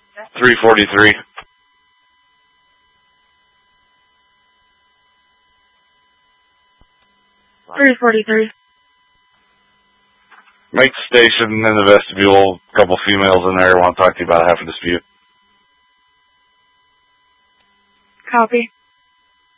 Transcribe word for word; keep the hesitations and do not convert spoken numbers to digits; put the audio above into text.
three forty-three. three forty-three. Make the station in the vestibule. A couple females in there want to talk to you about half a dispute. Copy.